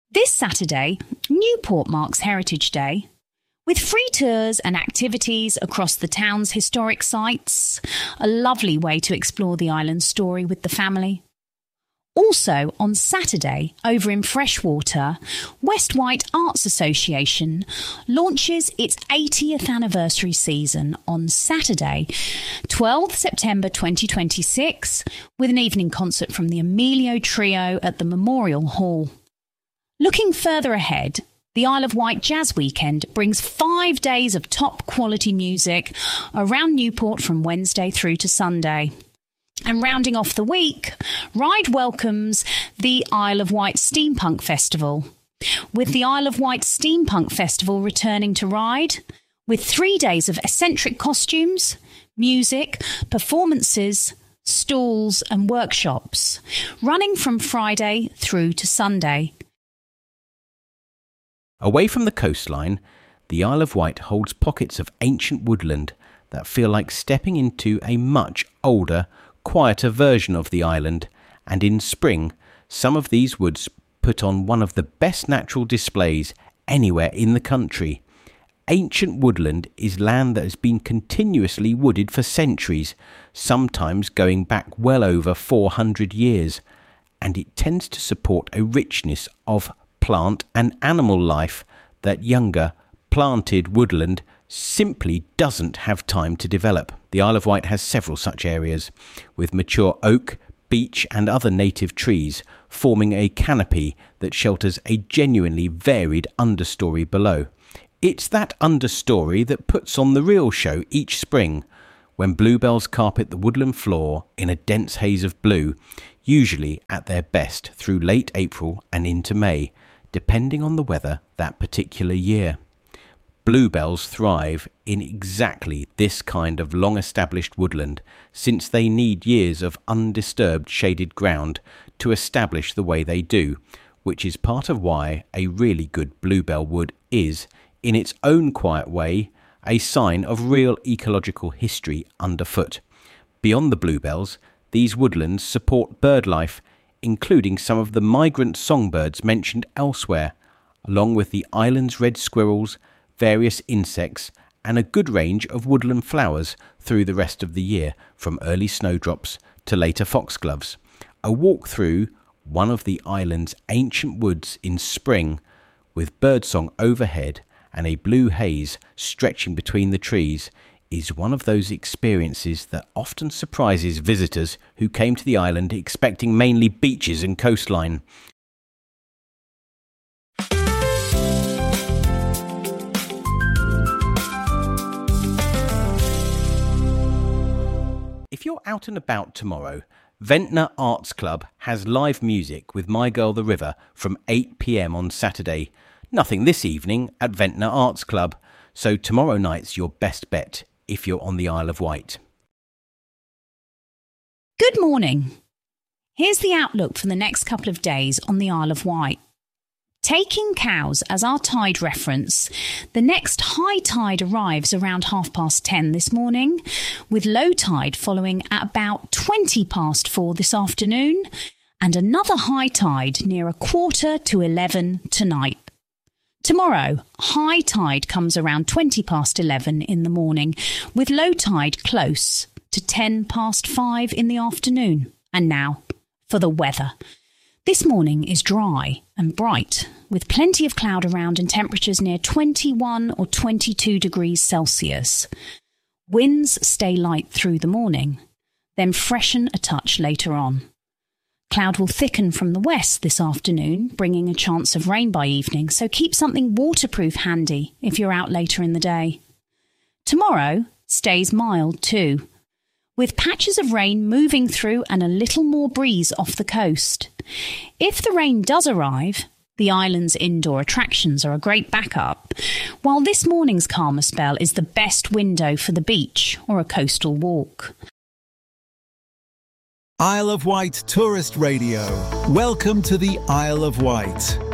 This Saturday, Newport marks Heritage Day, with free tours and activities across the town's historic sites, a lovely way to explore the island's story with the family. Also, on Saturday, over in Freshwater, West Wight Arts Association launches its 80th anniversary season on Saturday, 12th September 2026, with an evening concert from the Emilio Trio at the Memorial Hall. Looking further ahead, the Isle of Wight Jazz Weekend brings 5 days of top-quality music around Newport from Wednesday through to Sunday. And rounding off the week, Ryde welcomes the Isle of Wight Steampunk Festival, with the Isle of Wight Steampunk Festival returning to Ryde, with 3 days of eccentric costumes, music, performances, stalls and workshops, running from Friday through to Sunday. Away from the coastline, the Isle of Wight holds pockets of ancient woodland that feel like stepping into a much older, quieter version of the island, and in spring, some of these woods put on one of the best natural displays anywhere in the country. Ancient woodland is land that has been continuously wooded for centuries, sometimes going back well over 400 years, and it tends to support a richness of plant and animal life that younger, planted woodland simply doesn't have time to develop. The Isle of Wight has several such areas, with mature oak, beech and other native trees forming a canopy that shelters a genuinely varied understory below. It's that understory that puts on the real show each spring, when bluebells carpet the woodland floor in a dense haze of blue, usually at their best through late April and into May, depending on the weather that particular year. Bluebells thrive in exactly this kind of long-established woodland, since they need years of undisturbed shaded ground to establish the way they do, which is part of why a really good bluebell wood is, in its own quiet way, a sign of real ecological history underfoot. Beyond the bluebells, these woodlands support bird life, including some of the migrant songbirds mentioned elsewhere, along with the island's red squirrels, various insects, and a good range of woodland flowers through the rest of the year, from early snowdrops to later foxgloves. A walk through one of the island's ancient woods in spring, with birdsong overhead and a blue haze stretching between the trees, is one of those experiences that often surprises visitors who came to the island expecting mainly beaches and coastline. If you're out and about tomorrow, Ventnor Arts Club has live music with My Girl the River from 8 p.m. on Saturday. Nothing this evening at Ventnor Arts Club, so tomorrow night's your best bet if you're on the Isle of Wight. Good morning. Here's the outlook for the next couple of days on the Isle of Wight. Taking Cowes as our tide reference, the next high tide arrives around 10:30 this morning, with low tide following at about 4:20 this afternoon, and another high tide near 11:15 tonight. Tomorrow, high tide comes around 11:20 in the morning, with low tide close to 5:10 in the afternoon. And now, for the weather. This morning is dry and bright, with plenty of cloud around and temperatures near 21 or 22 degrees Celsius. Winds stay light through the morning, then freshen a touch later on. Cloud will thicken from the west this afternoon, bringing a chance of rain by evening, so keep something waterproof handy if you're out later in the day. Tomorrow stays mild too, with patches of rain moving through and a little more breeze off the coast. If the rain does arrive, the island's indoor attractions are a great backup, while this morning's calmer spell is the best window for the beach or a coastal walk. Isle of Wight Tourist Radio. Welcome to the Isle of Wight.